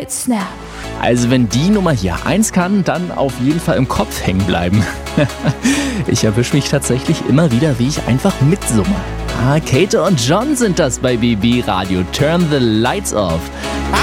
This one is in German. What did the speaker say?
Snap. Also wenn die Nummer hier eins kann, dann auf jeden Fall im Kopf hängen bleiben. Ich erwische mich tatsächlich immer wieder, wie ich einfach mitsumme. Kate und John sind das bei BB Radio. Turn the Lights Off.